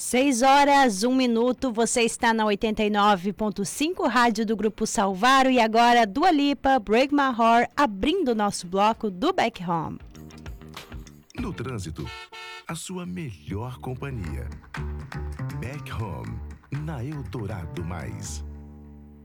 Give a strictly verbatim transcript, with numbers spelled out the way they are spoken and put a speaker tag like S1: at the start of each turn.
S1: Seis horas, um minuto, você está na oitenta e nove ponto cinco, rádio do Grupo Salvaro, e agora Dua Lipa, Break My Heart, abrindo o nosso bloco do Back Home.
S2: No trânsito, a sua melhor companhia. Back Home, na Eldorado Mais.